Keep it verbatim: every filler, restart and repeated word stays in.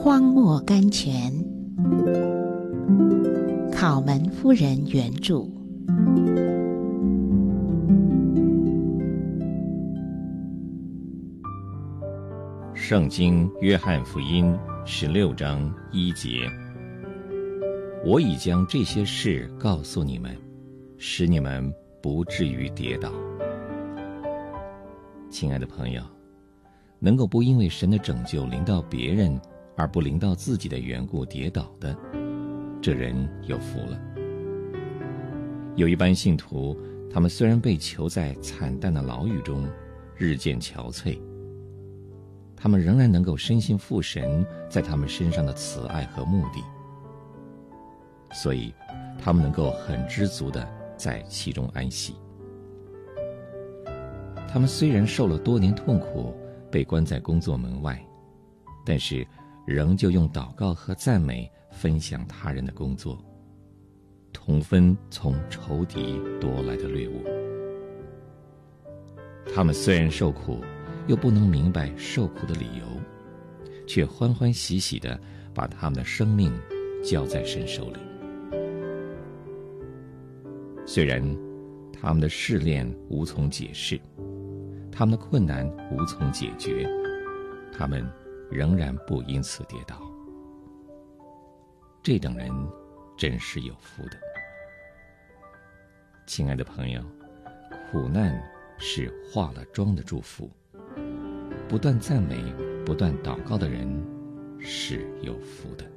荒漠甘泉，考门夫人原著。 圣经约翰福音十六章一节：我已将这些事告诉你们，使你们不至于跌倒。亲爱的朋友，能够不因为神的拯救临到别人而不临到自己的缘故跌倒的，这人有福了。有一般信徒，他们虽然被囚在惨淡的牢狱中，日渐憔悴，他们仍然能够深信父神在他们身上的慈爱和目的，所以他们能够很知足地在其中安息。他们虽然受了多年痛苦，被关在工作门外，但是仍旧用祷告和赞美分享他人的工作，同分从仇敌夺来的掠物。他们虽然受苦，又不能明白受苦的理由，却欢欢喜喜地把他们的生命交在神手里。虽然他们的试炼无从解释，他们的困难无从解决，他们仍然不因此跌倒。这等人真是有福的。亲爱的朋友，苦难是化了妆的祝福，不断赞美、不断祷告的人是有福的。